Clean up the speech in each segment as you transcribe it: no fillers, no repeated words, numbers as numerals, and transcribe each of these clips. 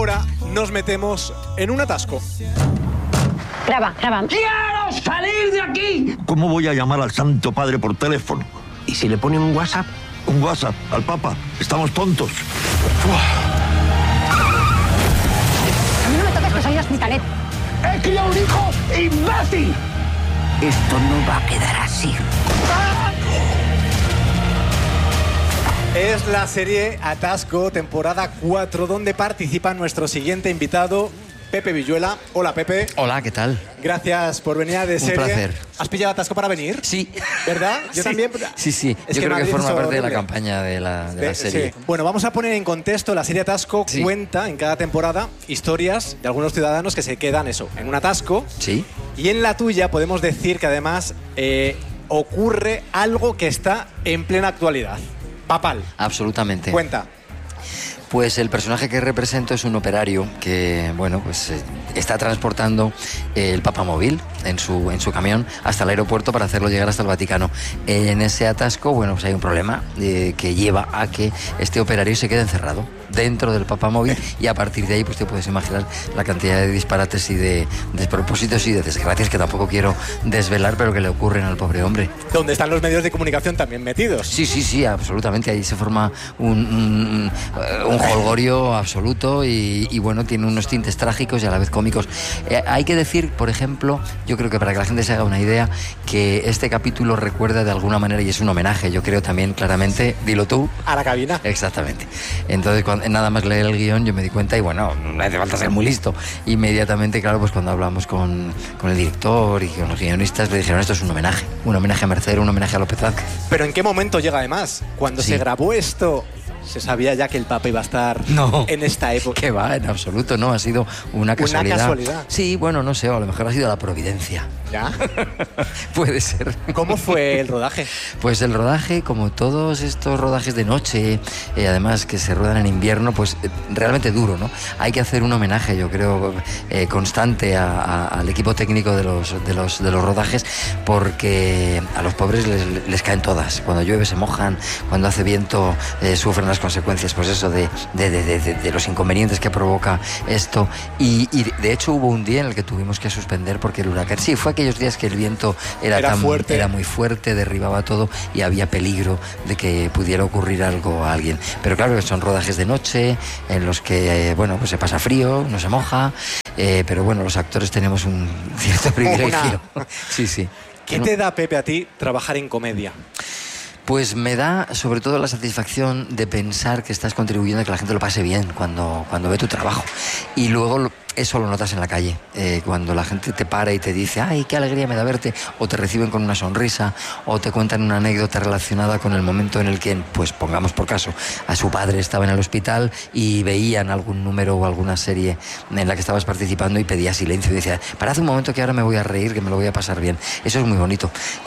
ahora nos metemos en un atasco. Graba. ¡Quiero salir de aquí! ¿Cómo voy a llamar al Santo Padre por teléfono? ¿Y si le pone un WhatsApp? ¿Un WhatsApp al Papa? Estamos tontos. A mí no me toques que soy de Hospitalet. ¡He criado un hijo imbécil! Esto no va a quedar así. Es la serie Atasco, temporada 4, donde participa nuestro siguiente invitado, Pepe Villuela. Hola, Pepe. Hola, ¿qué tal? Gracias por venir a de serie. Un placer. ¿Has pillado Atasco para venir? Sí. ¿Verdad? Yo Sí. también. Sí. Es Yo creo que Madrid forma es parte de la horrible. campaña de la serie. Sí. Bueno, vamos a poner en contexto. La serie Atasco Sí. cuenta en cada temporada historias de algunos ciudadanos que se quedan en un atasco. Sí. Y en la tuya podemos decir que además ocurre algo que está en plena actualidad. Papal. Absolutamente. Cuenta. Pues el personaje que represento es un operario que, bueno, pues está transportando el papamóvil en su camión hasta el aeropuerto para hacerlo llegar hasta el Vaticano. En ese atasco, bueno, pues hay un problema que lleva a que este operario se quede encerrado dentro del papamóvil y a partir de ahí pues te puedes imaginar la cantidad de disparates y de despropósitos y de desgracias que tampoco quiero desvelar, pero que le ocurren al pobre hombre. Donde están los medios de comunicación también metidos. Sí, absolutamente. Ahí se forma un jolgorio absoluto y bueno, tiene unos tintes trágicos y a la vez cómicos. Hay que decir, por ejemplo, yo creo que para que la gente se haga una idea, que este capítulo recuerda de alguna manera, y es un homenaje, yo creo también claramente, dilo tú. A la cabina. Exactamente. Entonces, nada más leer el guión, yo me di cuenta y bueno, no hace falta ser muy listo. Inmediatamente, claro, pues cuando hablamos con el director y con los guionistas, le dijeron, esto es un homenaje a Mercero, un homenaje a López Vázquez. Pero ¿en qué momento llega además? Cuando Sí. se grabó esto, ¿se sabía ya que el Papa iba a estar en esta época? Que va, en absoluto, no, ha sido una casualidad. ¿Una casualidad? Sí, bueno, no sé, a lo mejor ha sido la providencia. ¿Ya? Puede ser. ¿Cómo fue el rodaje? Pues el rodaje, como todos estos rodajes de noche, además que se ruedan en invierno, pues realmente duro, ¿no? Hay que hacer un homenaje, yo creo, constante al equipo técnico de los rodajes, porque a los pobres les caen todas. Cuando llueve se mojan, cuando hace viento sufren las consecuencias, pues eso, de los inconvenientes que provoca esto. Y de hecho hubo un día en el que tuvimos que suspender porque el huracán, sí, fue aquellos días que el viento era muy fuerte, derribaba todo y había peligro de que pudiera ocurrir algo a alguien. Pero claro, son rodajes de noche en los que, bueno, pues se pasa frío, no se moja, pero bueno, los actores tenemos un cierto privilegio. Sí. ¿Qué te da, Pepe, a ti trabajar en comedia? Pues me da sobre todo la satisfacción de pensar que estás contribuyendo a que la gente lo pase bien cuando ve tu trabajo. Y luego eso lo notas en la calle, cuando la gente te para y te dice, ay, qué alegría me da verte, o te reciben con una sonrisa, o te cuentan una anécdota relacionada con el momento en el que, pues pongamos por caso, a su padre estaba en el hospital y veían algún número o alguna serie en la que estabas participando y pedía silencio y decía, parad un momento que ahora me voy a reír, que me lo voy a pasar bien. Eso es muy bonito.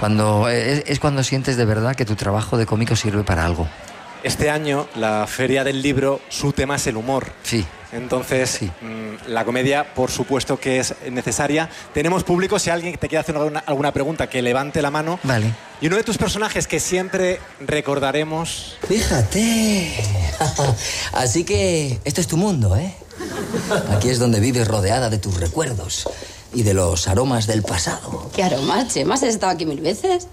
Es cuando sientes de verdad que tu trabajo de cómico sirve para algo. Este año, la Feria del Libro, su tema es el humor. Sí. Entonces, Sí. La comedia, por supuesto que es necesaria. Tenemos público, si alguien te quiere hacer alguna pregunta, que levante la mano. Vale. Y uno de tus personajes que siempre recordaremos... Fíjate. Así que esto es tu mundo, ¿eh? Aquí es donde vives rodeada de tus recuerdos y de los aromas del pasado. ¿Qué aromas, Chema? ¿Has estado aquí 1000 veces?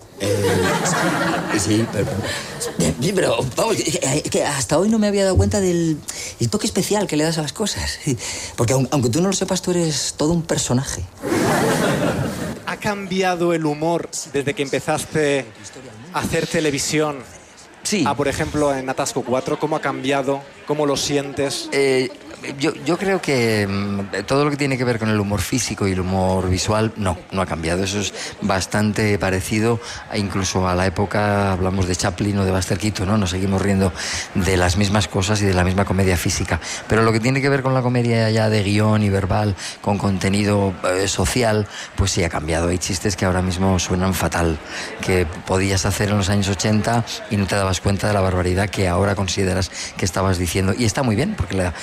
Sí, pero vamos, que hasta hoy no me había dado cuenta del toque especial que le das a las cosas. Porque aunque tú no lo sepas, tú eres todo un personaje. ¿Ha cambiado el humor desde que empezaste a hacer televisión? Sí. Por ejemplo, en Atasco 4, ¿cómo ha cambiado? ¿Cómo lo sientes? Yo creo que todo lo que tiene que ver con el humor físico y el humor visual no ha cambiado. Eso es bastante parecido incluso a la época, hablamos de Chaplin o de Buster Keaton, ¿no? Nos seguimos riendo de las mismas cosas y de la misma comedia física. Pero lo que tiene que ver con la comedia ya de guión y verbal, con contenido social, pues sí ha cambiado. Hay chistes que ahora mismo suenan fatal, que podías hacer en los años 80 y no te dabas cuenta de la barbaridad que ahora consideras que estabas diciendo. Y está muy bien, porque las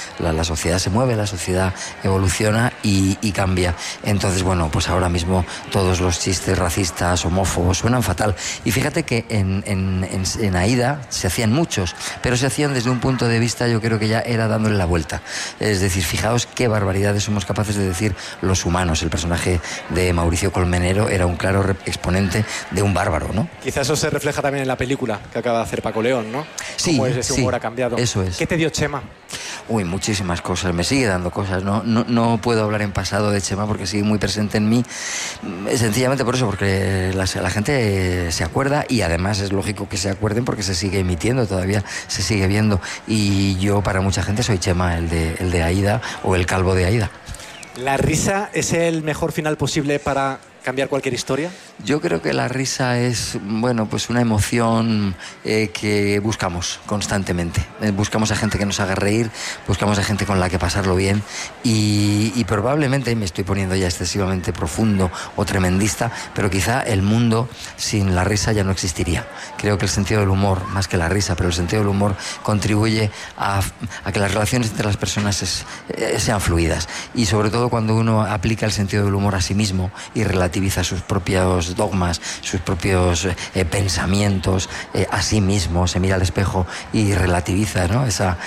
sociedad se mueve, la sociedad evoluciona y cambia. Entonces, bueno, pues ahora mismo todos los chistes racistas, homófobos, suenan fatal. Y fíjate que en Aída se hacían muchos, pero se hacían desde un punto de vista, yo creo que ya era dándole la vuelta. Es decir, fijaos qué barbaridades somos capaces de decir los humanos. El personaje de Mauricio Colmenero era un claro exponente de un bárbaro, ¿no? Quizás eso se refleja también en la película que acaba de hacer Paco León, ¿no? Sí, cómo ese humor ha cambiado. Eso es. ¿Qué te dio Chema? Uy, muchísimas cosas, me sigue dando cosas, no puedo hablar en pasado de Chema porque sigue muy presente en mí, sencillamente por eso, porque la gente se acuerda y además es lógico que se acuerden porque se sigue emitiendo, todavía se sigue viendo, y yo para mucha gente soy Chema, el de Aída o el calvo de Aída. ¿La risa es el mejor final posible para cambiar cualquier historia? Yo creo que la risa es, bueno, pues una emoción que buscamos constantemente. Buscamos a gente que nos haga reír, buscamos a gente con la que pasarlo bien y probablemente, me estoy poniendo ya excesivamente profundo o tremendista, pero quizá el mundo sin la risa ya no existiría. Creo que el sentido del humor, más que la risa, pero el sentido del humor contribuye a que las relaciones entre las personas sean fluidas, y sobre todo cuando uno aplica el sentido del humor a sí mismo y relativiza sus propios dogmas, sus propios pensamientos a sí mismo, se mira al espejo y relativiza, ¿no?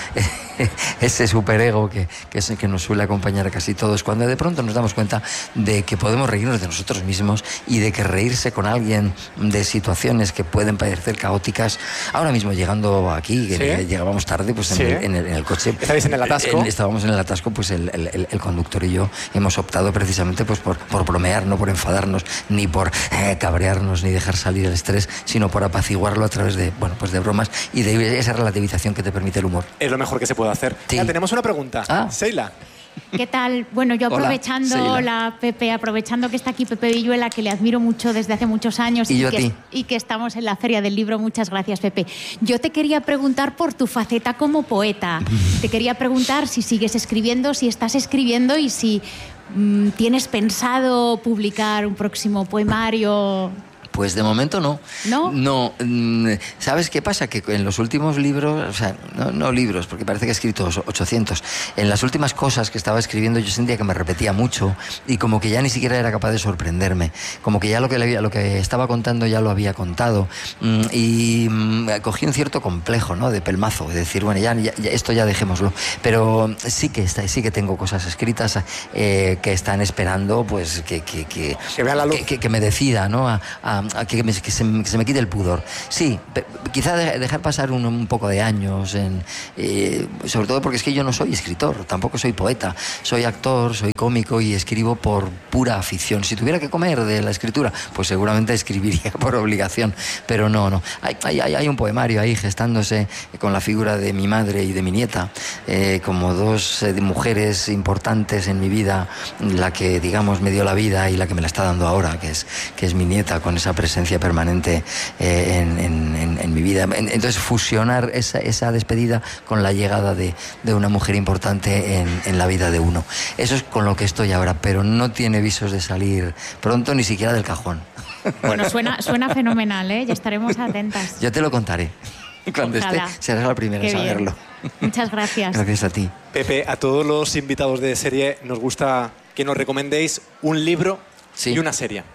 Ese superego que nos suele acompañar a casi todos, cuando de pronto nos damos cuenta de que podemos reírnos de nosotros mismos y de que reírse con alguien de situaciones que pueden parecer caóticas. Ahora mismo llegando aquí, que ¿sí? Llegábamos tarde, pues ¿sí? en el coche. ¿Estáis en el atasco? Estábamos en el atasco, pues el conductor y yo hemos optado precisamente pues por bromear, no por enfadarnos, ni por cabrearnos, ni dejar salir el estrés, sino por apaciguarlo a través de, bueno, pues de bromas y de esa relativización que te permite el humor. Es lo mejor que se puede hacer. Sí. Ya, tenemos una pregunta. Seila. ¿Qué tal? Bueno, yo aprovechando, aprovechando que está aquí Pepe Villuela, que le admiro mucho desde hace muchos años y que estamos en la Feria del Libro. Muchas gracias, Pepe. Yo te quería preguntar por tu faceta como poeta. Te quería preguntar si sigues escribiendo, si estás escribiendo y si tienes pensado publicar un próximo poemario. Pues de momento no. ¿No? No. ¿Sabes qué pasa? Que en los últimos libros, o sea, no libros, porque parece que he escrito 800, en las últimas cosas que estaba escribiendo yo sentía que me repetía mucho y como que ya ni siquiera era capaz de sorprenderme. Como que ya lo que estaba contando ya lo había contado. Y cogí un cierto complejo, ¿no? De pelmazo, de decir, bueno, ya esto ya dejémoslo. Pero sí que tengo cosas escritas que están esperando, pues, que vea la luz. Que me decida, ¿no? A que se me quite el pudor. Sí, quizá dejar pasar un poco de años, sobre todo porque es que yo no soy escritor, tampoco soy poeta, soy actor, soy cómico y escribo por pura afición. Si tuviera que comer de la escritura, pues seguramente escribiría por obligación, pero no. Hay un poemario ahí gestándose con la figura de mi madre y de mi nieta, como dos mujeres importantes en mi vida, la que, digamos, me dio la vida y la que me la está dando ahora, que es mi nieta, con esa presencia permanente en mi vida. Entonces, fusionar esa despedida con la llegada de una mujer importante en la vida de uno. Eso es con lo que estoy ahora, pero no tiene visos de salir pronto, ni siquiera del cajón. Bueno, suena fenomenal, ¿eh? Ya estaremos atentas. Yo te lo contaré. Cuando esté, serás la primera en saberlo. Muchas gracias. Gracias a ti. Pepe, a todos los invitados de serie nos gusta que nos recomendéis un libro y una serie.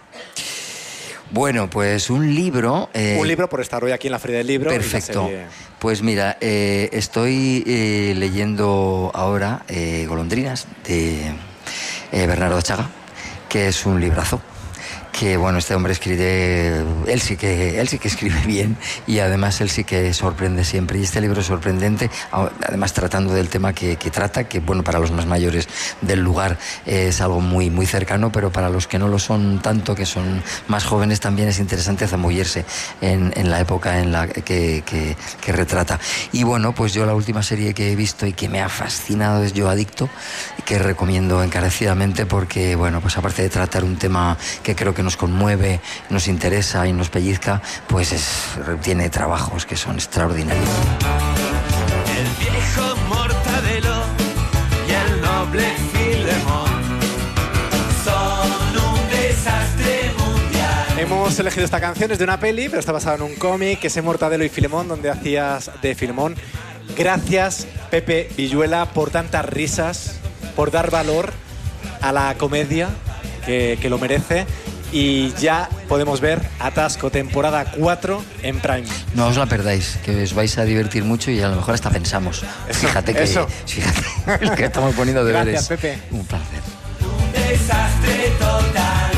Bueno, pues un libro... un libro por estar hoy aquí en la Feria del Libro. Perfecto. Pues mira, estoy leyendo ahora Golondrinas, de Bernardo Chaga, que es un librazo. Que bueno, este hombre escribe, él sí que escribe bien y además él sí que sorprende siempre. Y este libro es sorprendente, además tratando del tema que trata, que bueno, para los más mayores del lugar es algo muy, muy cercano, pero para los que no lo son tanto, que son más jóvenes, también es interesante zambullirse en la época en la que retrata. Y bueno, pues yo la última serie que he visto y que me ha fascinado es Yo Adicto, que recomiendo encarecidamente porque, bueno, pues aparte de tratar un tema que creo que nos conmueve, nos interesa y nos pellizca, pues tiene trabajos que son extraordinarios. El viejo Mortadelo y el noble Filemón son un desastre mundial. Hemos elegido esta canción, es de una peli, pero está basada en un cómic, que es Mortadelo y Filemón, donde hacías de Filemón. Gracias, Pepe Villuela, por tantas risas, por dar valor a la comedia que lo merece. Y ya podemos ver Atasco, temporada 4 en Prime. No os la perdáis, que os vais a divertir mucho y a lo mejor hasta pensamos. Fíjate que el que estamos poniendo deberes. Gracias, Pepe. Un placer. Un desastre total.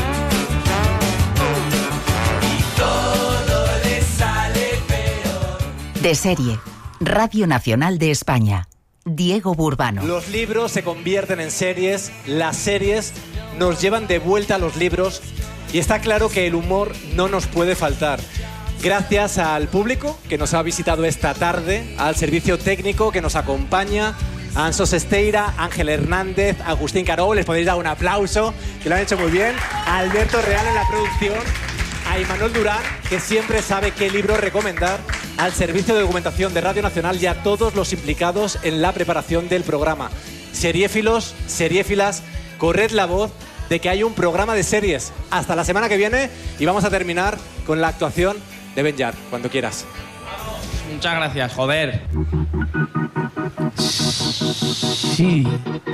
Y todo le sale peor. De serie, Radio Nacional de España. Diego Burbano. Los libros se convierten en series, las series nos llevan de vuelta a los libros y está claro que el humor no nos puede faltar. Gracias al público que nos ha visitado esta tarde, al servicio técnico que nos acompaña, a Anso Sesteira, Ángel Hernández, Agustín Caro, les podéis dar un aplauso, que lo han hecho muy bien, a Alberto Real en la producción, a Imanol Durán, que siempre sabe qué libro recomendar, al servicio de documentación de Radio Nacional y a todos los implicados en la preparación del programa. Seriéfilos, seriéfilas, corred la voz de que hay un programa de series. Hasta la semana que viene y vamos a terminar con la actuación de Ben Yar, cuando quieras. Muchas gracias, joder. Sí.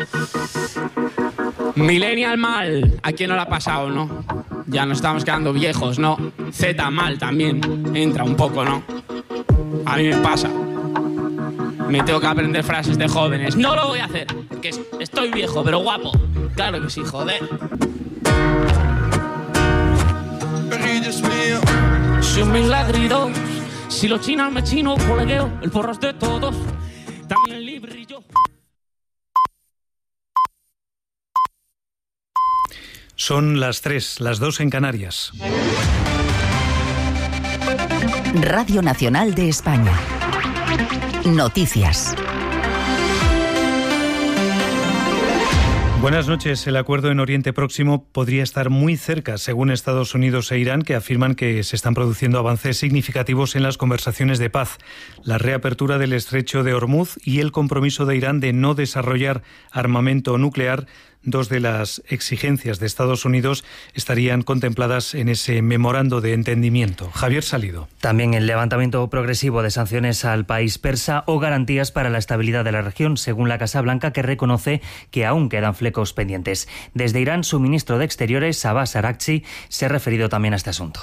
Millennial mal. ¿A quién no le ha pasado, no? Ya nos estamos quedando viejos, ¿no? Z mal también. Entra un poco, ¿no? A mí me pasa. Me tengo que aprender frases de jóvenes. No lo voy a hacer, porque estoy viejo, pero guapo. Claro que sí, joder. Si un milagrido, si los chinos me chino, colegueo, el porro es de todos, también el librillo. Son las 3, las 2 en Canarias. Radio Nacional de España. Noticias. Buenas noches. El acuerdo en Oriente Próximo podría estar muy cerca, según Estados Unidos e Irán, que afirman que se están produciendo avances significativos en las conversaciones de paz. La reapertura del estrecho de Hormuz y el compromiso de Irán de no desarrollar armamento nuclear, dos de las exigencias de Estados Unidos, estarían contempladas en ese memorando de entendimiento. Javier Salido. También el levantamiento progresivo de sanciones al país persa o garantías para la estabilidad de la región, según la Casa Blanca, que reconoce que aún quedan flecos pendientes. Desde Irán, su ministro de Exteriores, Abbas Araghchi, se ha referido también a este asunto.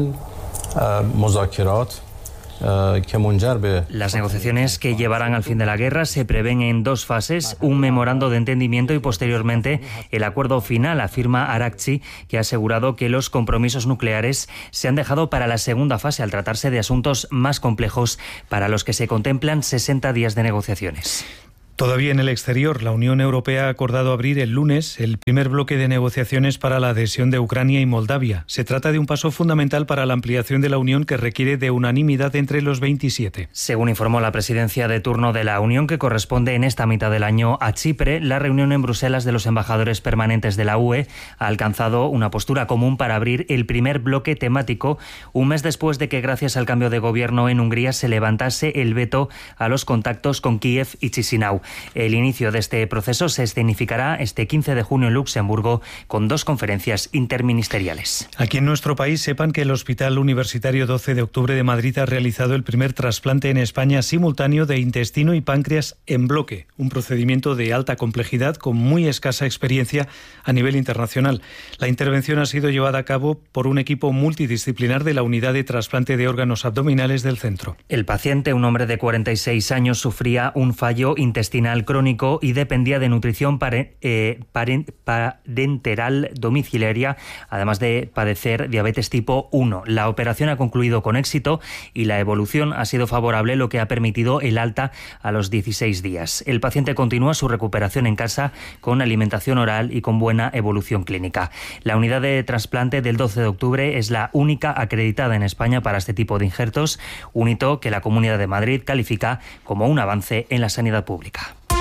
Las negociaciones que llevarán al fin de la guerra se prevén en 2 fases, un memorando de entendimiento y posteriormente el acuerdo final, afirma Araghchi, que ha asegurado que los compromisos nucleares se han dejado para la segunda fase al tratarse de asuntos más complejos para los que se contemplan 60 días de negociaciones. Todavía en el exterior, la Unión Europea ha acordado abrir el lunes el primer bloque de negociaciones para la adhesión de Ucrania y Moldavia. Se trata de un paso fundamental para la ampliación de la Unión que requiere de unanimidad entre los 27. Según informó la presidencia de turno de la Unión, que corresponde en esta mitad del año a Chipre, la reunión en Bruselas de los embajadores permanentes de la UE ha alcanzado una postura común para abrir el primer bloque temático, un mes después de que, gracias al cambio de gobierno en Hungría, se levantase el veto a los contactos con Kiev y Chisinau. El inicio de este proceso se escenificará este 15 de junio en Luxemburgo con 2 conferencias interministeriales. Aquí en nuestro país sepan que el Hospital Universitario 12 de Octubre de Madrid ha realizado el primer trasplante en España simultáneo de intestino y páncreas en bloque, un procedimiento de alta complejidad con muy escasa experiencia a nivel internacional. La intervención ha sido llevada a cabo por un equipo multidisciplinar de la Unidad de Trasplante de Órganos Abdominales del centro. El paciente, un hombre de 46 años, sufría un fallo intestinal crónico y dependía de nutrición parenteral domiciliaria, además de padecer diabetes tipo 1. La operación ha concluido con éxito y la evolución ha sido favorable, lo que ha permitido el alta a los 16 días. El paciente continúa su recuperación en casa con alimentación oral y con buena evolución clínica. La unidad de trasplante del 12 de octubre es la única acreditada en España para este tipo de injertos, un hito que la Comunidad de Madrid califica como un avance en la sanidad pública.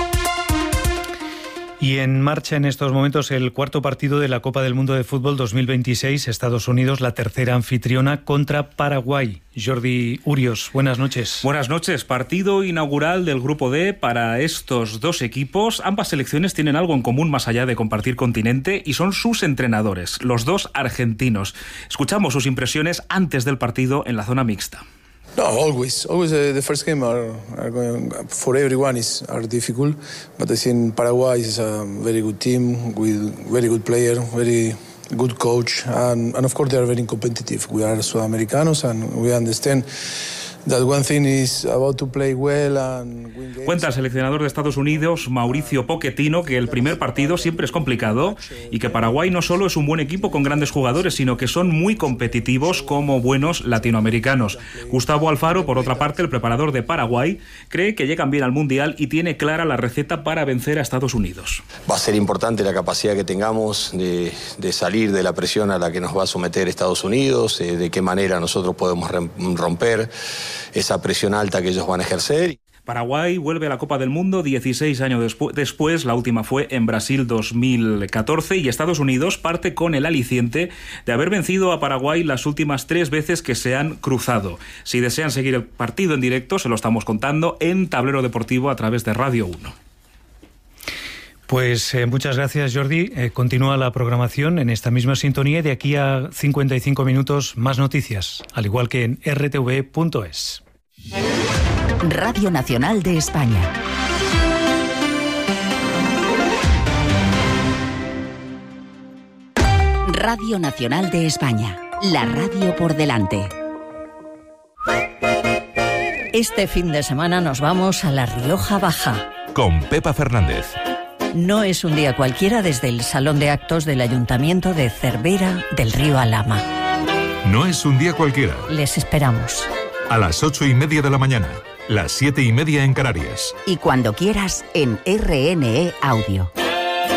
Y en marcha en estos momentos el cuarto partido de la Copa del Mundo de Fútbol 2026, Estados Unidos, la tercera anfitriona contra Paraguay. Jordi Urios, buenas noches. Buenas noches. Partido inaugural del Grupo D para estos 2 equipos. Ambas selecciones tienen algo en común más allá de compartir continente y son sus entrenadores, los 2 argentinos. Escuchamos sus impresiones antes del partido en la zona mixta. No, always. The first game are going, for everyone are difficult, but I think Paraguay is a very good team with very good player, very good coach, and of course they are very competitive. We are Sudamericanos and we understand that one thing is about to play well and win games. Cuenta el seleccionador de Estados Unidos, Mauricio Pochettino, que el primer partido siempre es complicado y que Paraguay no solo es un buen equipo con grandes jugadores, sino que son muy competitivos como buenos latinoamericanos. Gustavo Alfaro, por otra parte, el preparador de Paraguay, cree que llegan bien al Mundial y tiene clara la receta para vencer a Estados Unidos. Va a ser importante la capacidad que tengamos de salir de la presión a la que nos va a someter Estados Unidos, de qué manera nosotros podemos romper esa presión alta que ellos van a ejercer. Paraguay vuelve a la Copa del Mundo 16 años después, la última fue en Brasil 2014, y Estados Unidos parte con el aliciente de haber vencido a Paraguay las últimas 3 veces que se han cruzado. Si desean seguir el partido en directo, se lo estamos contando en Tablero Deportivo a través de Radio 1. Pues muchas gracias, Jordi. Continúa la programación en esta misma sintonía y de aquí a 55 minutos más noticias, al igual que en rtv.es. Radio Nacional de España. Radio Nacional de España. La radio por delante. Este fin de semana nos vamos a La Rioja Baja. Con Pepa Fernández. No es un día cualquiera desde el Salón de Actos del Ayuntamiento de Cervera del Río Alhama. No es un día cualquiera. Les esperamos. A las 8:30 de la mañana, las 7:30 en Canarias. Y cuando quieras en RNE Audio.